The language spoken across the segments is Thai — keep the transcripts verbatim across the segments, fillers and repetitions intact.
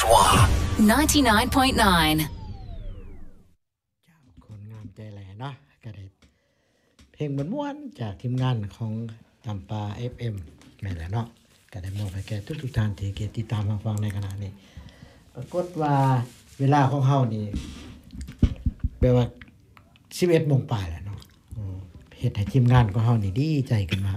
Bonsoir ninety-nine point nine คนงามใจแหล่เนาะก็ได้เพลงม่วนๆจากทีมงานของตำปา เอฟ เอ็ม แม่นแหละเนาะก็ได้มอบให้แก่ทุกๆท่านที่เกียรติตามฟังในขณะนี้ปรากฏว่าเวลาของเฮานี่แปลว่า สิบเอ็ดโมง ปลายแล้วเนาะอือเฮ็ดให้ทีมงานของเฮานี่ดีใจขึ้นมา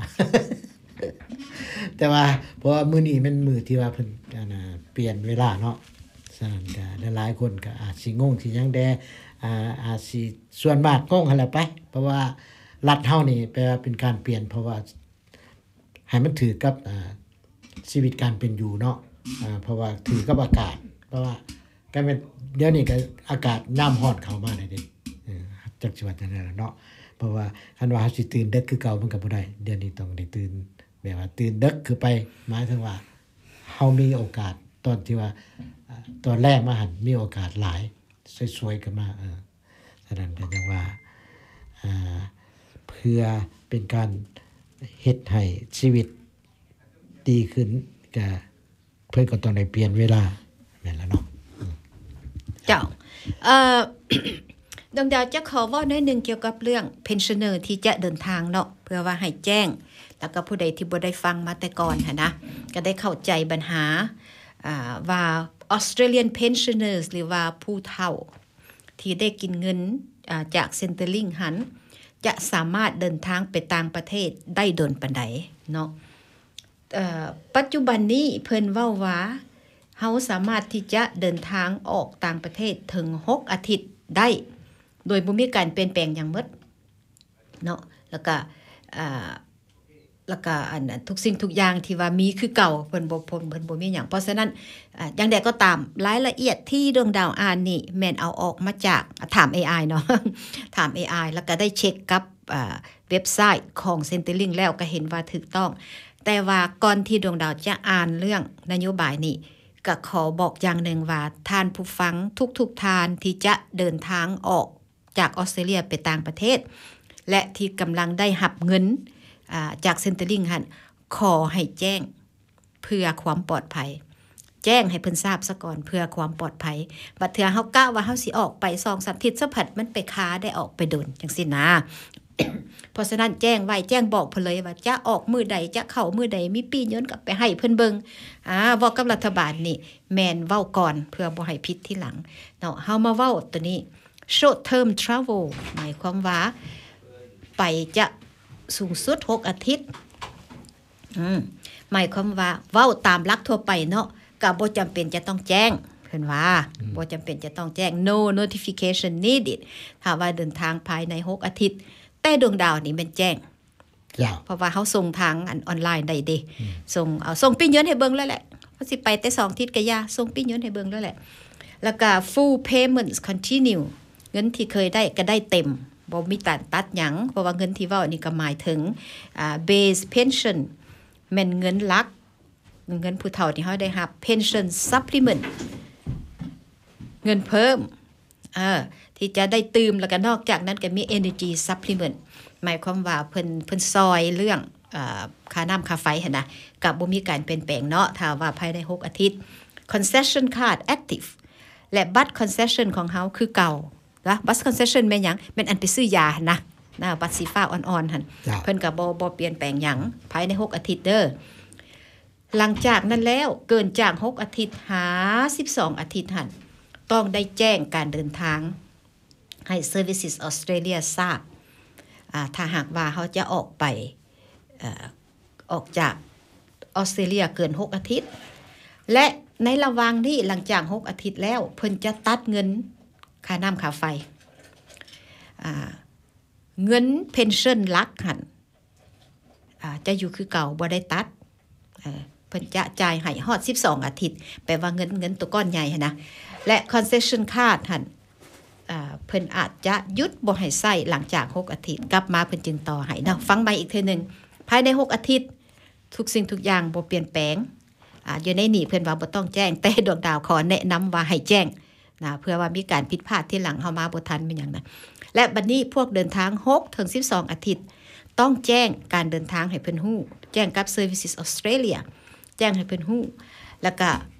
แต่ว่าเพราะว่ามื้อนี้มันมื้อที่ว่าเพิ่นอันน่ะเปลี่ยนเวลาเนาะฉะนั้นก็หลายๆคนก็อาจสิงงสิหยังแดอ่าอาจสิส่วนมากงงหั่นแหละไปเพราะว่ารัฐเฮานี่แปลว่าเป็นการเปลี่ยนเพราะว่าให้มันถือกับอ่าชีวิตการเป็นอยู่เนาะอ่าเพราะว่าถือกับอากาศเพราะว่าก็แม่นเดี๋ยวนี้ก็อากาศยามร้อนเข้ามาได้เด้เออจักสิว่าจังได๋ล่ะเนาะเพราะว่าคันว่าเฮาสิตื่นดึกคือเก่ามันก็บ่ได้เดี๋ยวนี้ต้องได้ตื่นแบบว่าตื่นดึกคือไปหมายถึงว่าเฮามีโอกาสตอนที่ว่าตอนแรกมาหันมีโอกาสหลายสวยๆกันมาเออฉะนั้นก็จังว่าอ่าเพื่อเป็นการเฮ็ดให้ชีวิตดีขึ้นก็เพิ่นก็ต้องได้เปลี่ยนเวลาแม่นแล้วเนาะเจ้าเอ่อ ดวงดาวจะขอเว้าหน่อยนึงเกี่ยวกับเรื่อง pensioner ที่จะเดินทางเนาะเพื่อว่าให้แจ้งแล้วก็ผู้ใดที่บ่ได้ฟังมาแต่ก่อนหั่นนะก็ได้เข้าใจปัญหาอ่าว่า Australian pensioners หรือว่าผู้เฒ่าที่ได้กินเงินอ่าจาก Centrelink หันจะสามารถเดินทางไปต่างประเทศได้โดนปานใดเนาะเอ่อปัจจุบันนี้เพิ่นเว้าว่าเฮาสามารถที่จะเดินทางออกต่างประเทศถึงหกอาทิตย์ได้โดยบ่มีการเปลี่ยนแปลงหยังหมดเนาะแล้วก็อ่าแล้วก็อันทุกสิ่งทุกอย่างที่ว่ามีคือเก่าเพิ่นบ่เพิ่นบ่มีหยังเพราะฉะนั้นอ่าอย่างใดก็ตามรายละเอียดที่ดวงดาวอ่านนี่แม่นเอาออกมาจากถาม เอ ไอ เนาะ ถาม เอ ไอ แล้วก็ได้เช็คกับอ่าเว็บไซต์ของ Centrelink แล้วก็เห็นว่าถูกต้องแต่ว่าก่อนที่ดวงดาวจะอ่านเรื่องนโยบายนี่ก็ขอบอกอย่างหนึ่งว่าท่านผู้ฟังทุกๆท่านที่จะเดินทางออกจากออสเตรเลียไปต่างประเทศและที่กำลังได้รับเงินอ่าจาก Centrelink หั่นขอให้แจ้งเพื่อความปลอดภัยแจ้งให้เพิ่นทราบซะก่อนเพื่อความปลอดภัยบัดเทื่อเฮากะว่าเฮาสิออกไป สองสาม อาทิตย์ซะผัดมันไปค้าได้ออกไปโดนจังซี่นะ เพราะฉะนั้นแจ้งไว้แจ้งบอกเพิ่นเลยว่าจะออกมื้อใดจะเข้ามื้อใดมีปีย้อนกลับไปให้เพิ่นเบิ่งอ่าเว้ากับรัฐบาลนี่แม่นเว้าก่อนเพื่อบ่ให้ผิดทีหลังเนาะเฮามาเว้าตัวนี้ short term travel หมายความว่าไปจะสูงสุดหกอาทิตย์อืมหมายความว่าเว้าตามหลักทั่วไปเนาะก็บ่จำเป็นจะต้องแจ้งเพิ่นว่าบ่จำเป็นจะต้องแจ้ง no notification needed ถ้าว่าเดินทางภายในหกอาทิตย์แต่ดวงดาวนี่มันแจ้งเพราะว่าเฮาส่งทางอันออนไลน์ได้เด้ส่งเอาส่งปิ้นยนให้เบิ่งแล้วแหละเพราะสิไปแต่สองอาทิตย์ก็อย่าส่งปิ้นยนให้เบิ่งแล้วแหละแล้วก็ full payments continue เงินที่เคยได้ก็ได้เต็มบ่มีตัดตัดหยังเพราะว่าเงินที่เว้านี่ก็หมายถึงอ่า base pension แม่นเงินหลักเงินผู้เฒ่าที่เฮาได้รับ pension supplement เงินเพิ่มเออที่จะได้ตื่มแล้วก็นอกจากนั้นก็มี energy supplement หมายความว่าเพิ่นเพิ่นซอยเรื่องอ่าค่าน้ำค่าไฟหั่นน่ะก็บ่มีการเปลี่ยนแปลงเนาะถ้าว่าภายในหกอาทิตย์ concession card active และบัตร concession ของเฮาคือเก่านะบัตร concession แม่นหยังแม่นอันไปซื้อยาหั่นนะนะบัตรสีฟ้าอ่อนๆหั่นเพิ่นก็บ่บ่เปลี่ยนแปลงหยังภายในหกอาทิตย์เด้อหลังจากนั้นแล้วเกินจากหกอาทิตย์หาสิบสองอาทิตย์หั่นต้องได้แจ้งการเดินทางให้ Services Australia ทราบอ่าถ้าหากว่าเฮาจะออกไปเอ่อออกจากออสเตรเลียเกินหกอาทิตย์และในระหว่างนี้หลังจากหกอาทิตย์แล้วเพิ่นจะตัดเงินค่าน้ำค่าไฟอ่าเงินเพนชั่นหลักหั่นอ่าจะอยู่คือเก่าบ่ได้ตัดเอ่อเพิ่นจะจ่ายให้ฮอดสิบสองอาทิตย์แปลว่าเงินเงินตัวก้อนใหญ่หั่นนะและ concession card หั่นอ่าเพิ่นอาจจะหยุดบ่ให้ใช้หลังจากหกอาทิตย์กลับมาเพิ่นจึงต่อให้เนาะฟังใหม่อีกเทื่อนึงภายในหกอาทิตย์ทุกสิ่งทุกอย่างบ่เปลี่ยนแปลงอ่าอยู่ในนี้เพิ่นว่าบ่ต้องแจ้งแต่ดวงดาวขอแนะนำว่าให้แจ้งนะเพื่อว่ามีการผิดพลาดที่หลังเฮามาบ่ทันเป็นหยังนะและบัดนี้พวกเดินทางหกถึงสิบสองอาทิตย์ต้องแจ้งการเดินทางให้เพิ่นฮู้แจ้งกับ Services Australia แจ้งให้เพิ่นฮู้แล้วก็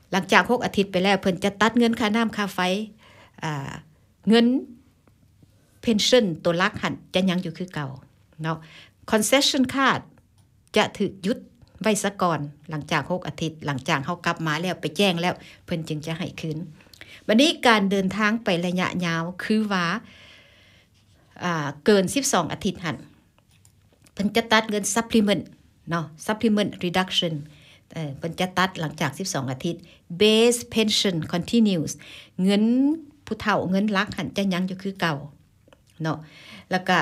หลังจากหกอาทิตย์ไปแล้วเพิ่นจะตัดเงินค่าน้ำค่าไฟอ่าเงิน pension ตัวหลักหั่นจะยังอยู่คือเก่าเนาะ concession card จะถูกหยุดไว้ซะก่อนหลังจากหกอาทิตย์หลังจากเฮากลับมาแล้วไปแจ้งแล้วเพิ่นจึงจะให้คืนบัดนี้การเดินทางไประยะยาวคือว่าอ่าเกินสิบสองอาทิตย์หั่นเพิ่นจะตัดเงิน supplement เนาะ supplement reduction เอ่อเพิ่นจะตัดหลังจากสิบสองอาทิตย์ base pension continues เงินผู้เฒ่าเงินหลักหั่นจะยังอยู่คือเก่าเนาะแล้วก็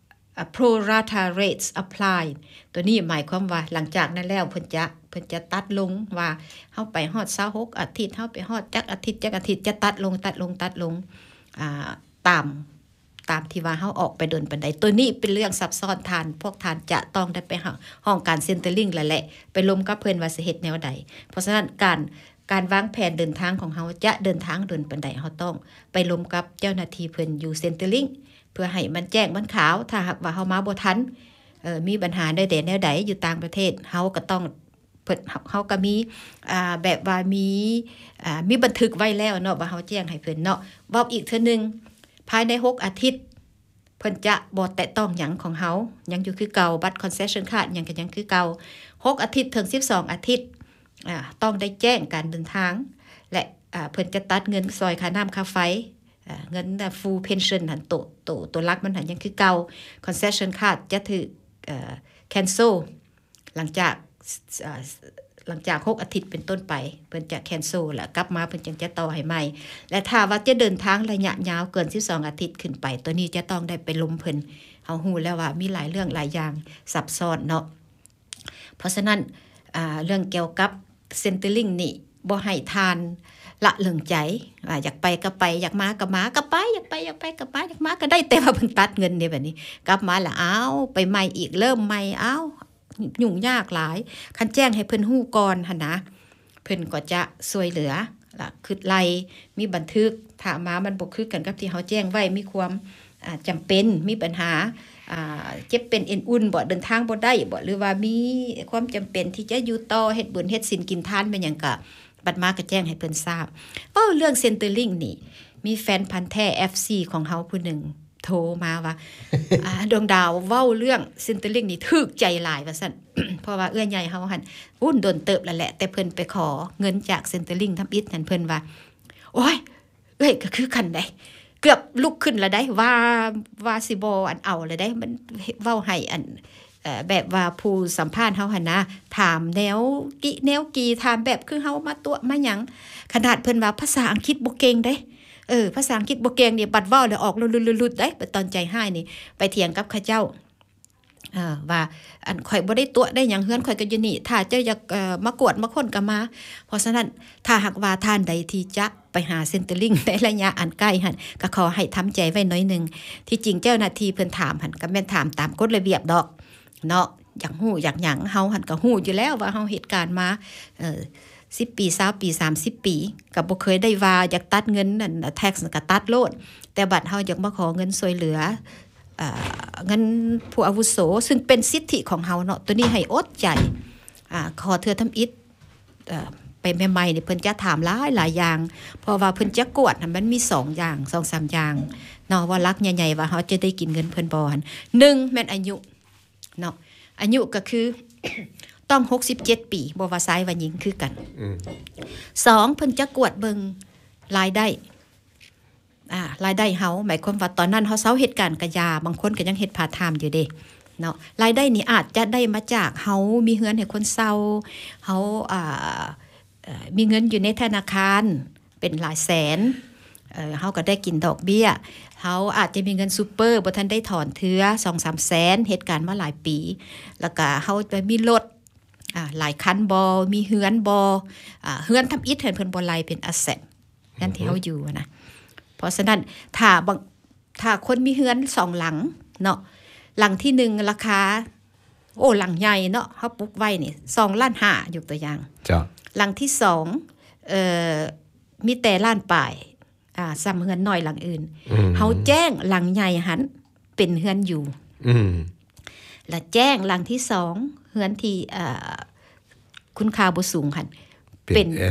pro rata rates apply ตัวนี้หมายความว่าหลังจากนั้นแล้วเพิ่นจะเพิ่นจะตัดลงว่าเฮาไปฮอดยี่สิบหกอาทิตย์เฮาไปฮอดจักอาทิตย์จักอาทิตย์จะตัดลงตัดลงตัดลงอ่าตามตามที่ว่าเฮาออกไปเดินปานใดตัวนี้เป็นเรื่องซับซ้อนทานพวกทานจะต้องได้ไปห้องการเซ็นเตอร์ลิงแล้วแหละไปลมกับเพิ่นว่าสิเฮ็ดแนวใดเพราะฉะนั้นการการวางแผนเดินทางของเฮาจะเดินทางเดินปานใดเฮาต้องไปลมกับเจ้าหน้าที่เพิ่นอยู่เซ็นเตอร์ลิงเพื่อให้มันแจ้งมันขาวถ้าหากว่าเฮามาบ่ทันเอ่อมีปัญหาใดๆแนวใดอยู่ต่างประเทศเฮาก็ต้องเพิ่นเฮาก็มีอ่าแบบว่ามีอ่ามีบันทึกไว้แล้วเนาะว่าเฮาแจ้งให้เพิ่นเนาะเว้าอีกเทื่อนึงภายในหกอาทิตย์เพิ่นจะบ่แตะต้องหยังของเฮายังอยู่คือเก่าบัตร concession card ยังก็ยังคือเก่าหกอาทิตย์ถึงสิบสองอาทิตย์อ่าต้องได้แจ้งการเดินทางและอ่าเพิ่นจะตัดเงินซอยค่าน้ำค่าไฟเงิน full pension หันโตโตตัวลักมันหันยังคือเก่า concession card จะถูกเอ่อ cancel หลังจากหลังจากหกอาทิตย์เป็นต้นไปเพิ่นจะ cancel แล้วกลับมาเพิ่นจึงจะต่อให้ใหม่และถ้าว่าจะเดินทางระยะยาวเกินสิบสองอาทิตย์ขึ้นไปตัวนี้จะต้องได้ไปลมเพิ่นเฮาฮู้แล้วว่ามีหลายเรื่องหลายอย่างซับซ้อนเนาะเพราะฉะนั้นอ่าเรื่องเกี่ยวกับ centering นี่บ่ให้ทานละเลิงใจอ่าอยากไปก็ไปอยากมาก็มาก็ไปอยากไปอยากไปก็ไปอยากมาก็ได้แต่ว่าเพิ่นตัดเงินนี่แบบนี้กลับมาแล้วอ้าวไปใหม่อีกเริ่มใหม่อ้าวยุ่งยากหลายคันแจ้งให้เพิ่นฮู้ก่อนหั่นนะเพิ่นก็จะช่วยเหลือล่ะคือไล่มีบันทึกถ้ามามันบ่คือกันกับที่เฮาแจ้งไว้มีความอ่าจำเป็นมีปัญหาอ่าเจ็บเป็นเอ็นอุ่นบ่เดินทางบ่ได้บ่หรือว่ามีความจำเป็นที่จะอยู่ต่อเฮ็ดบุญเฮ็ดศีลกินทานเป็นหยังก็บัดมาก็แจ้งให้เพิ่นทราบเว้าเรื่องเซ็นเตอร์ลิงนี่มีแฟนพันธุ์แท้ เอฟ ซี ของเฮาผู้หนึ่งโทรมาว่า อ่าดวงดาวเว้าเรื่องเซ็นเตอร์ลิงนี่ถึกใจหลายว่าซั่น เพราะว่าเอื้อใหญ่เฮาหั่นอุ้นโดนเติบแล้วแหละแต่เพิ่นไปขอเงินจากเซ็นเตอร์ลิงทำอิฐนั่นเพิ่นว่าโอ้ยเอ้ยก็คือคันได้เกือบลุกขึ้นแล้วได้ว่าว่าสิบ่อันเอาเลยได้มันเว้าให้อันเอ่อแบบว่าผู้สัมภาษณ์เฮาหั่นนะถามแนวกิแนวกีถามแบบคือเฮามาตัวมาหยังขนาดเพิ่นว่าภาษาอังกฤษบ่เก่งเด้เออภาษาอังกฤษบ่เก่งนี่บัดเว้าแล้วออกลุดๆๆได้ตอนใจหายนี่ไปเถียงกับเขาเจ้าเอ่อว่าอันข่อยบ่ได้ตัวได้หยังเฮือนข่อยก็อยู่นี่ถ้าเจ้าอยากเอ่อมากวดมาค้นก็มาเพราะฉะนั้นถ้าหากว่าท่านใดที่จะไปหาเซ็นเตอร์ลิงในระยะอันใกล้หั่นก็ขอให้ทำใจไว้หน่อยนึงที่จริงเจ้าหน้าที่เพิ่นถามหั่นก็แม่นถามตามกฎระเบียบดอกเนาะอยากฮู้อยากหยังเฮาหั่นก็ฮู้อยู่แล้วว่าเฮาเหตุการณ์มาเอ่อสิบปียี่สิบปีสามสิบปีก็บ่เคยได้ว่าอยากตัดเงินนั่น tax ก็ตัดโลดแต่บัดเฮาอยากมาขอเงินช่วยเหลืออ่าเงินผู้อาวุโสซึ่งเป็นสิทธิของเฮาเนาะตัวนี้ให้อดใจอ่าขอเทื่อทำอิฐเอ่อไปใหม่ๆนี่เพิ่นจะถามหลายหลายอย่างเพราะว่าเพิ่นจะกวดมันมีสองอย่าง สองสาม อย่างเนาะว่าลักใหญ่ๆว่าเฮาจะได้กินเงินเพิ่นบ่หั่นหนึ่งแม่นอายุเนาะอายุก็คือ ต้องหกสิบเจ็ดปีบ่ว่าชายว่าหญิงคือกันอืมสองเพิ่นจะกวดเบิ่งรายได้อ่ารายได้เฮาหมายความว่าตอนนั้นเฮาเซาเฮ็ดการกะยาบางคนก็ยังเฮ็ดพาร์ทไทม์อยู่เด้เนาะรายได้นี่อาจจะได้มาจากเฮามีเฮือนให้คนเซาเฮาอ่าเอ่อมีเงินอยู่ในธนาคารเป็นหลายแสนเอ่อเฮาก็ได้กินดอกเบี้ยเฮาอาจจะมีเงินซุปเปอร์บ่ทันได้ถอนเทื่อ สองสาม แสนเหตุการณ์มาหลายปีแล้วก็เฮาไปมีรถอ่าหลายคันบ่มีเฮือนบ่อ่าเฮือนทำอิฐเฮือนเพิ่นบ่ไล่เป็นแอสเซทนั่นที่เฮาอยู่นะเพราะฉะนั้นถ้าบางถ้าคนมีเฮือนสองหลังเนาะหลังที่หนึ่งราคาโอ้หลังใหญ่เนาะเฮาปลูกไว้นี่สองล้านห้ายกตัวอย่างจ้ะหลังที่สองเอ่อมีแต่ล้านปลายอ่าซ้ำเฮือนน้อยหลังอื่นเฮาแจ้งหลังใหญ่หันเป็นเฮือนอยู่อืมแล้วแจ้งหลังที่สองเฮือนที่เอ่อคุณค่าบ่สูงหั่นเป็น asset เ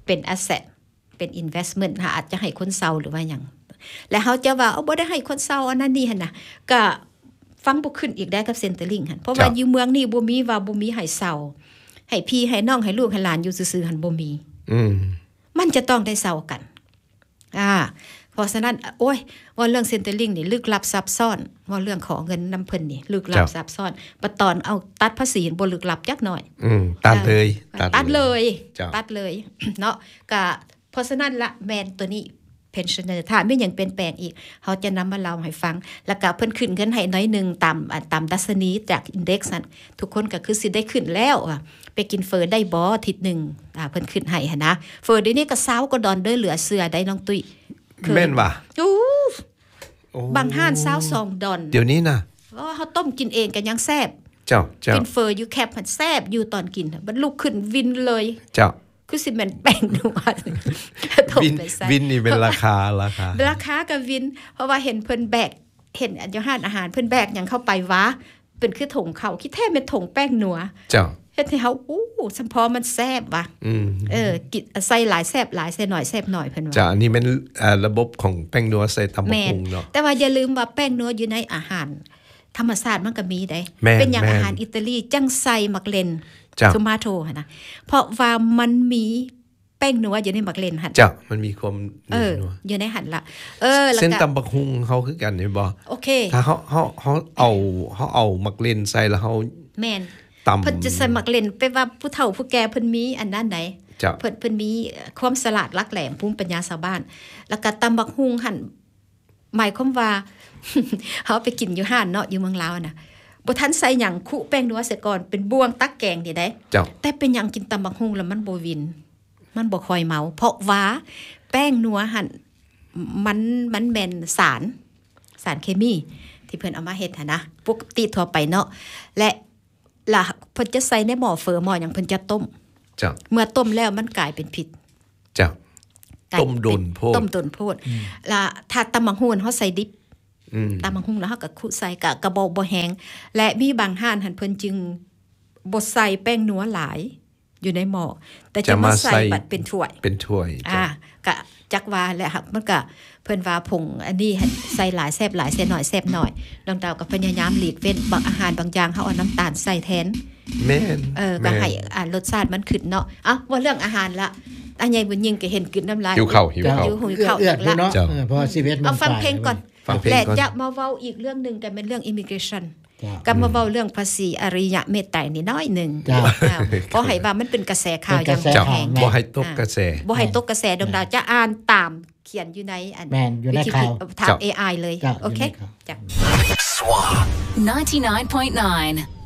เป็น asset เป็น investment ค่ะอาจจะให้คนเซาหรือว่าหยังและเฮาจะว่าเอาบ่ได้ให้คนเซาอันนั้นนี่หั่นน่ะก็ฟังบ่ขึ้นอีกได้กับเซ็นเตอร์ลิงหั่นเพราะว่าอยู่เมืองนี่บ่มีว่าบ่มีให้เซาให้พี่ให้น้องให้ลูกให้หลานอยู่ซื่อๆหั่นบ่มีอืมมันจะต้องได้เซากันอ่าเพราะฉะนั้นโอ้ยว่าเรื่องเซ็นเตอร์ลิงนี่ลึกลับซับซ้อนว่าเรื่องของเงินนำเพิ่นนี่ลึกลับซับซ้อนปะตอนเอาตัดภาษีบ่ลึกลับจักหน่อยอืมตัดเลยตัดเลยตัดเลยเนาะก็เพราะฉะนั้นละแมนตัวนี้pensioner ถ้าไม่ยังเปลี่ยนแปลงอีกเขาจะนำมาเล่าให้ฟังแล้วก็เพิ่นขึ้นเงินให้น้อยนึงตามตามดัชนีจาก index นั้นทุกคนก็คือสิได้ขึ้นแล้วอ่ะไปกินเฟอได้บ่อาทิตย์นึงอ่าเพิ่นขึ้นให้หั่นนะเฟอเดี๋ยวนี้ก็เซาก็ดอนเด้อเหลือเสือได้น้องตุ้ยแม่นว่ะอู้บางห้านเซาสองดอนเดี๋ยวนี้น่ะอ๋อเฮาต้มกินเองก็ยังแซ่บเจ้าเจ้ากินเฟออยู่แคบมันแซ่บอยู่ตอนกินมันลุกขึ้นวินเลยเจ้าคือสิแม่นแป้งนัววินวินนี่เป็นราคาราคาราคากับวินเพราะว่าเห็นเพิ่นแบกเห็นอันอยู่ห้านอาหารเพิ่นแบกหยังเข้าไปวะเป็นคือถุงเขาคิดแท้เป็นถุงแป้งนัวเจ้าเฮ็ดให้เฮาอู้สัมพอมันแซ่บว่ะอืมเออกินใส่หลายแซ่บหลายใส่น้อยแซ่บน้อยเพิ่นว่าจ้ะอันนี้เป็นอ่าระบบของแป้งนัวใส่ตำบักหุ่งเนาะแต่ว่าอย่าลืมว่าแป้งนัวอยู่ในอาหารธรรมชาติมันก็มีได้เป็นอย่างอาหารอิตาลีจังใส่มักเลนโทมาโตหั่นน่ะเพราะว่ามันมีแป้งนัวอยู่ในมักเลนหั่นจ้ะมันมีความนัวอยู่ในหั่นล่ะเออแล้วก็เส้นตำบักหุ่งเฮาคือกันนี่บ่โอเคถ้าเฮาเฮาเฮาเอาเฮาเอามักเลนใส่แล้วเฮาแม่นเพิ่นจะใส่มักเลนไปว่าผู้เฒ่าผู้แก่เพิ่นมีอันนั้นใดเพิ่นเพิ่นมีความฉลาดลักแหลมภูมิปัญญาชาวบ้านแล้วก็ตำบักหุ่งหั่นหมายความว่าเฮาไปกินอยู่ห้านเนาะอยู่เมืองลาวน่ะบ่ทันใส่หยังคุแป้งนัวเสียก่อนเป็นบ่วงตักแกงนี่ได้แต่เป็นหยังกินตำบักหุ่งแล้วมันบ่วินมันบ่ค่อยเมาเพราะว่าแป้งนัวหั่นมันมันแม่นสารสารเคมีที่เพิ่นเอามาเฮ็ดหั่นนะปกติทั่วไปเนาะและล่ะเพิ่นจะใส่ในหม้อเฟอหม้อหยังเพิ่นจะต้มจ้ะเมื่อต้มแล้วมันกลายเป็นพิษจ้ะต้มโดนโพดต้มโดนโพดล่ะถ้าตำบักหุ่งเฮาใส่ดิบตำบักหุ่งแล้วเฮาก็คุใส่กะกระบอกบ่แห้งและมีบางห้านหั่นเพิ่นจึงบ่ใส่แป้งนัวหลายอยู่ในหม้อแต่จะมาใส่บัดเป็นถ้วยเป็นถ้วยอ่ากะจักว่าแหละครับมันก็เพิ่นว่าผงอันนี้ใส่หลายแซ่บหลายใส่น้อยแซ่บน้อยน้องดาวก็พยายามหลีกเว้นบางอาหารบางอย่างเฮาเอาน้ำตาลใส่แทนแม่นเออก็ให้อ่ารสชาติมันขึ้นเนาะเอ้าว่าเรื่องอาหารละอันใหญ่บุญยิ่งก็เห็นกลืนน้ำลายหิวข้าวหิวข้าวหิวข้าวอีกละเนาะเพราะชีวิตมันเอาฟังเพลงก่อนและจะมาเว้าอีกเรื่องนึงก็เป็นเรื่อง immigration ก็มาเว้าเรื่องภาษีอริยะเมตไตรนิดน้อยนึงเพราะให้ว่ามันเป็นกระแสข่าวอย่างแรงบ่ให้ตกกระแสบ่ให้ตกกระแสดวงดาวจะอ่านตามเขียนอยู่ในอันวิกิพีเดียถาม เอ ไอ เลยโอเคจ้ะ ninety-nine point nine